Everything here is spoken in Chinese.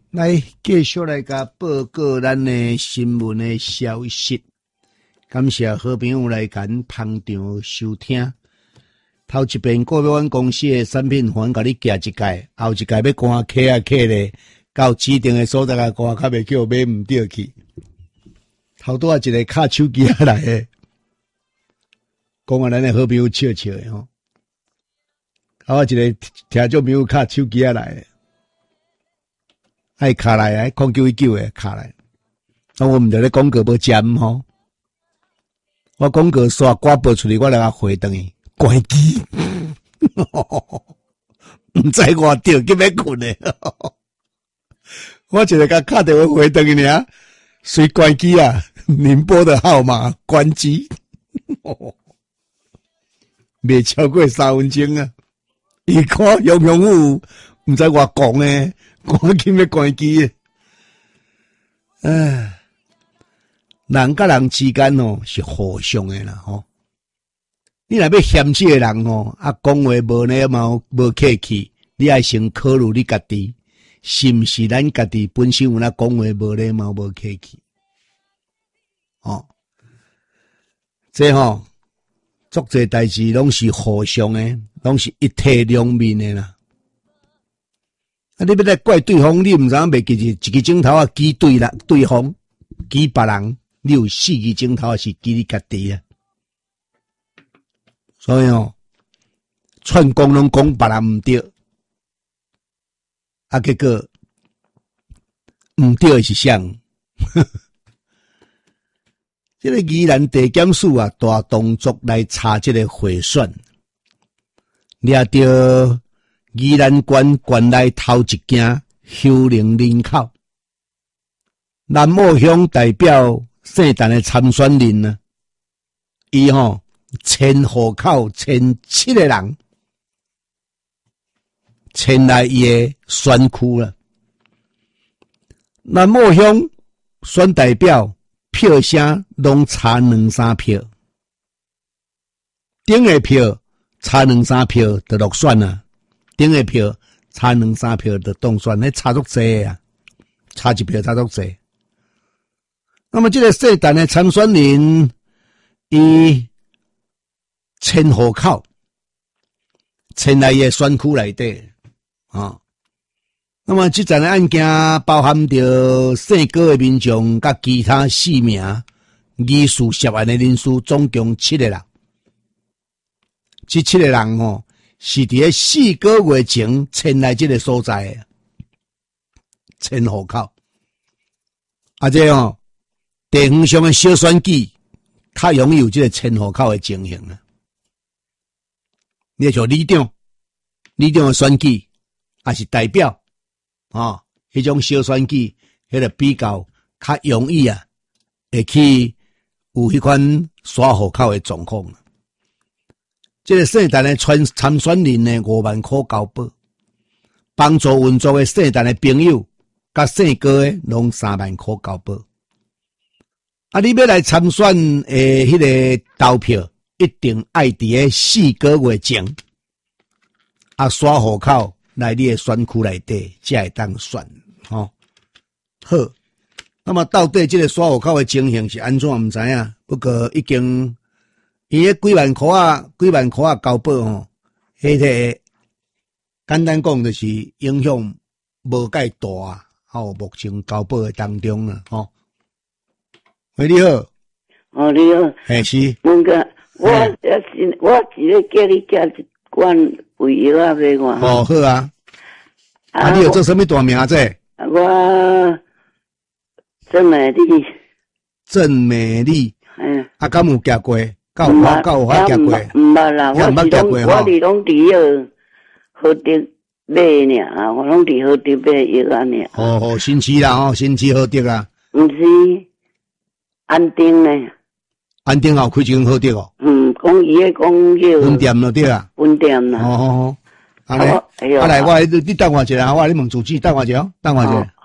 来继续来甲报告咱的新闻的消息。感谢好朋友来咱捧场收听。头一遍国标湾公司的产品还甲你寄一届，后一届要赶客咧，到指定的所在来赶，较袂叫买唔对去。头拄啊一个卡手机来的，讲啊咱的好朋友笑笑的吼。啊，一个听众朋友卡手机来的。爱卡来啊，0919诶卡来，那我们就咧广告要尖吼，我广告刷挂播出去，我来甲回等伊关机，唔知我掉去要困诶，我一个甲卡电话回等伊尔，随关机啊，您拨的号码关机，未超过3分钟啊，伊看用有，唔知我讲诶。赶紧要关机！人甲人之间哦是互相的啦吼。你若要嫌弃的人哦，啊讲话无礼貌、无客气，你爱先考虑你家己，是毋是咱家己本身有那讲话无礼貌、无客气？哦，这吼，足侪代志拢是互相的，拢是一体两面的啦。啊！你要来怪对方，你毋知影袂记一支镜头啊，记对方，记别人，你有4支镜头是记你家己啊。所以哦，串讲拢讲别人毋对，啊，结果毋对的是啥？这个宜兰地检署啊，大动作来查这个贿选，抓到。宜兰县内头一件休龄人口，南澳乡代表姓陈的参选人呢，伊迁户口迁7个人，迁来伊的选区了。南澳乡选代表票声拢差2-3票，顶个票差2-3票就落选了。顶个票差2-3票就当选，那差足济啊！差1票差足济。那么这个姓陈的参选人，伊迁户口，迁来伊的选区内底啊。那么这件案件包含着姓高的民众甲其他4名疑似涉案的人数，总共7个人。这7个人是伫4个月前迁来这个所在迁户口，啊这地方上的小选举较容易有这个迁户口的情形啊。你像里长的选举，还是代表迄种小选举，迄个比较较容易啊，会去有迄款刷户口的状况。这个姓陈的参选人呢，5万块交保，帮助运作的姓陈的朋友，甲姓高的拢3万块交保。啊，你要来参选迄个投票，一定爱伫个4个月前，啊刷户口来你的选区内底，才会当选好。那么到底这个刷户口的情形是安怎？毋知影，不过已经。伊迄几万块啊交保迄个简单讲就是影响无介大啊，目前交保的当中啦，喂，你好， 你好， 嘿是， 问个，我一个叫你食一罐胃药啊，买我。 好啊，你有做什么大名这？ 我郑美丽， 啊，敢有行过？有行过？ 毋捌啦，我是拢伫好德买尔，我拢伫好德买药啊尔。 新市啦新市好德啦。 毋是，安定呢？ 安定有开一间好德哦。 讲伊个讲药。 分店咯对啊。 分店啦。 好。来，我你等我一下，我你问主持，等我一下。